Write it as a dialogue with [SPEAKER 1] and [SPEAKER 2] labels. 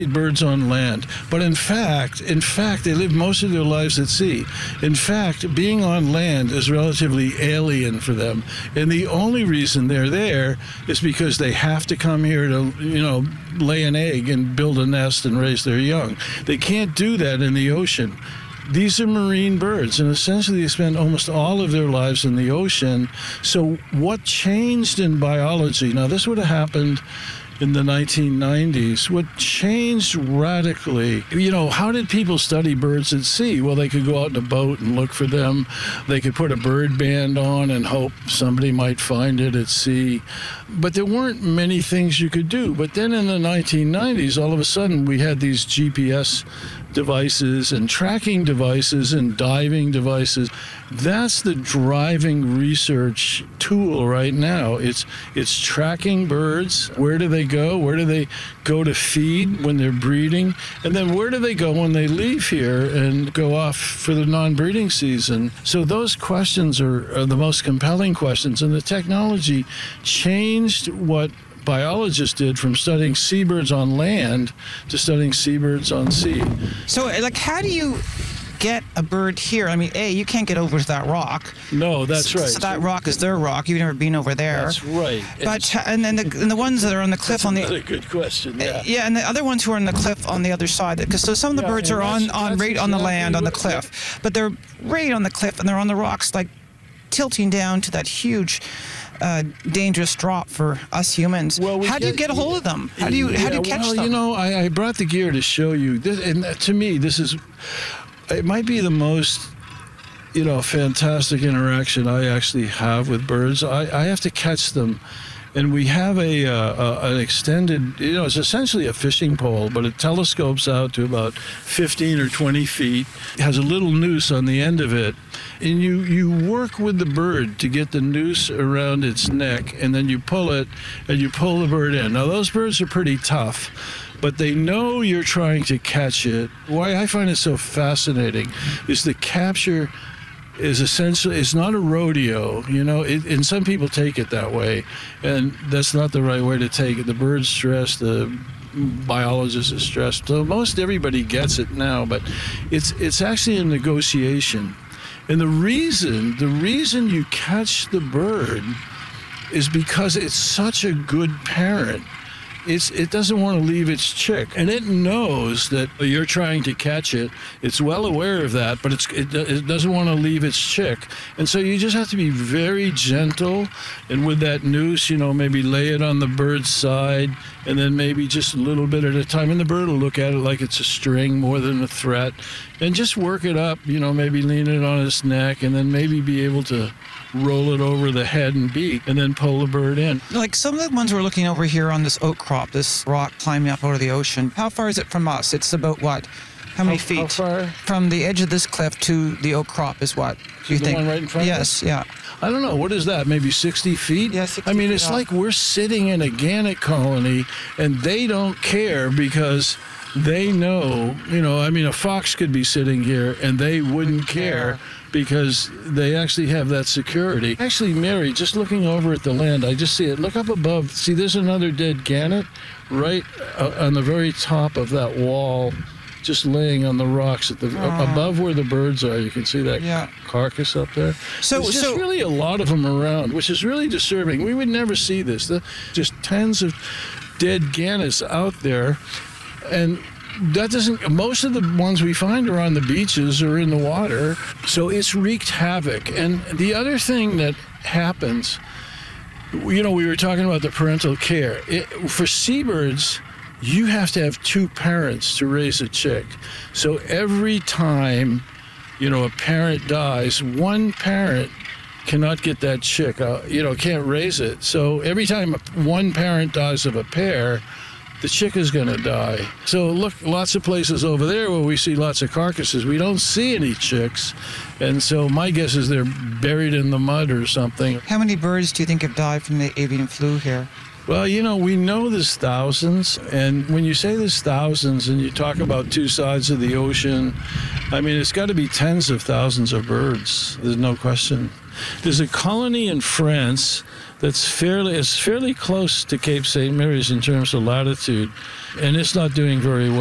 [SPEAKER 1] birds on land. But in fact, they live most of their lives at sea. In fact, being on land is relatively alien for them. And the only reason they're there is because they have to come here to, lay an egg and build a nest and raise their young. They can't do that in the ocean. These are marine birds, and essentially they spend almost all of their lives in the ocean. So what changed in biology? Now, this would have happened in the 1990s. What changed radically, how did people study birds at sea? Well, they could go out in a boat and look for them. They could put a bird band on and hope somebody might find it at sea. But there weren't many things you could do. But then in the 1990s, all of a sudden, we had these GPS devices and tracking devices and diving devices. That's the driving research tool right now. It's tracking birds. Where do they go? Where do they go to feed when they're breeding? And then where do they go when they leave here and go off for the non-breeding season? So those questions are the most compelling questions. And the technology changed what biologists did from studying seabirds on land to studying seabirds on sea.
[SPEAKER 2] So, how do you get a bird here? I mean, you can't get over to that rock.
[SPEAKER 1] No, that's right.
[SPEAKER 2] So that rock is their rock. You've never been over there.
[SPEAKER 1] That's right.
[SPEAKER 2] But and then the ones that are on the cliff
[SPEAKER 1] that's another good question. Yeah.
[SPEAKER 2] Yeah, and the other ones who are on the cliff on the other side. Because some of the birds are right on the land on the cliff, but they're right on the cliff and they're on the rocks, like tilting down to that huge. Dangerous drop for us humans. Well, how do you get a hold of them? How do you catch them?
[SPEAKER 1] I brought the gear to show you this, and to me, it might be the most, fantastic interaction I actually have with birds. I have to catch them. And we have an extended, it's essentially a fishing pole, but it telescopes out to about 15 or 20 feet. It has a little noose on the end of it. And you work with the bird to get the noose around its neck, and then you pull it, and you pull the bird in. Now, those birds are pretty tough, but they know you're trying to catch it. Why I find it so fascinating is the capture is essentially, it's not a rodeo, and some people take it that way, and that's not the right way to take it. The bird's stressed, the biologist is stressed, so most everybody gets it now, but it's actually a negotiation. And the reason you catch the bird is because it's such a good parent. It doesn't want to leave its chick, and it knows that you're trying to catch it. It's well aware of that, but it doesn't want to leave its chick. And so you just have to be very gentle, and with that noose, maybe lay it on the bird's side, and then maybe just a little bit at a time, and the bird will look at it like it's a string more than a threat, and just work it up, maybe lean it on its neck, and then maybe be able to roll it over the head and beak, and then pull the bird in.
[SPEAKER 2] Like some of the ones we're looking over here on this oak crop, this rock climbing up out of the ocean, how far is it from us? It's about what? How many feet?
[SPEAKER 1] How far?
[SPEAKER 2] From the edge of this cliff to the oak crop is what? Do you think?
[SPEAKER 1] The one right in front of
[SPEAKER 2] Yes,
[SPEAKER 1] us?
[SPEAKER 2] yeah.
[SPEAKER 1] I don't know. What is that? Maybe 60 feet?
[SPEAKER 2] Yeah, 60
[SPEAKER 1] I mean,
[SPEAKER 2] feet
[SPEAKER 1] it's
[SPEAKER 2] up.
[SPEAKER 1] like we're sitting in a gannet colony, and they don't care because they know, a fox could be sitting here, and they wouldn't care because they actually have that security. Actually, Mary, just looking over at the land, I just see it. Look up above. See, there's another dead gannet right on the very top of that wall, just laying on the rocks above where the birds are. You can see that carcass up there. So there's just really a lot of them around, which is really disturbing. We would never see this. Just tens of dead gannets out there, and most of the ones we find are on the beaches or in the water, so it's wreaked havoc. And the other thing that happens, we were talking about the parental care. For seabirds, you have to have two parents to raise a chick. So every time, a parent dies, one parent cannot get that chick, can't raise it. So every time one parent dies of a pair, the chick is going to die. So look, lots of places over there where we see lots of carcasses, we don't see any chicks. And so my guess is they're buried in the mud or something.
[SPEAKER 2] How many birds do you think have died from the avian flu here?
[SPEAKER 1] Well, we know there's thousands. And when you say there's thousands and you talk about two sides of the ocean, I mean, it's got to be tens of thousands of birds. There's no question. There's a colony in France it's fairly close to Cape St. Mary's in terms of latitude, and it's not doing very well.